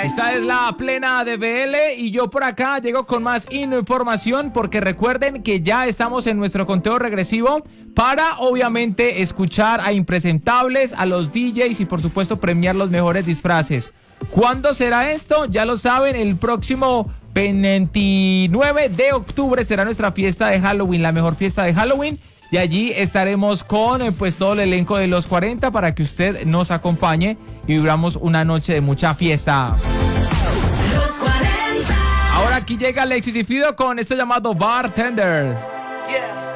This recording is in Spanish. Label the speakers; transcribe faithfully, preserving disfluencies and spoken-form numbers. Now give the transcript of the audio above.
Speaker 1: Esta es la plena de B L y yo por acá llego con más información porque recuerden que ya estamos en nuestro conteo regresivo para obviamente escuchar a impresentables, a los D Js y por supuesto premiar los mejores disfraces. ¿Cuándo será esto? Ya lo saben, el próximo veintinueve de octubre será nuestra fiesta de Halloween, la mejor fiesta de Halloween. Y allí estaremos con eh, pues todo el elenco de los cuarenta para que usted nos acompañe y vibramos una noche de mucha fiesta. Los cuarenta. Ahora aquí llega Alexis y Fido con esto llamado Bartender.